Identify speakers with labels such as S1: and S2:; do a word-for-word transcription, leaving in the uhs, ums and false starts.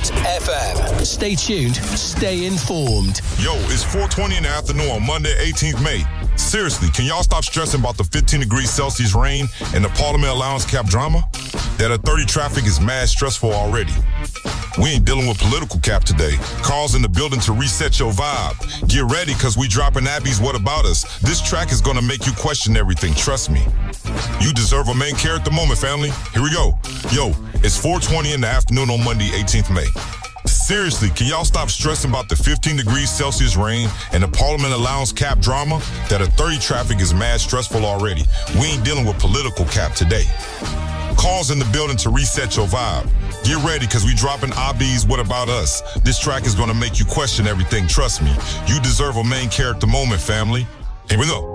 S1: dot f m. Stay tuned, stay informed.
S2: Yo, it's four twenty in the afternoon on Monday, eighteenth of May. Seriously, can y'all stop stressing about the fifteen degrees Celsius rain and the Parliament allowance cap drama? That at thirty traffic is mad stressful already. We ain't dealing with political cap today. Carl's in the building to reset your vibe. Get ready, because we dropping Abby's What About Us. This track is going to make you question everything, trust me. You deserve a main character moment, family. Here we go. Yo, it's four twenty in the afternoon on Monday, eighteenth of May. Seriously, can y'all stop stressing about the fifteen degrees Celsius rain and the Parliament allowance cap drama? That at thirty traffic is mad stressful already. We ain't dealing with political cap today. Carl's in the building to reset your vibe. Get ready, because we dropping Abby's What About Us. This track is going to make you question everything, trust me. You deserve a main character moment, family. Here we go.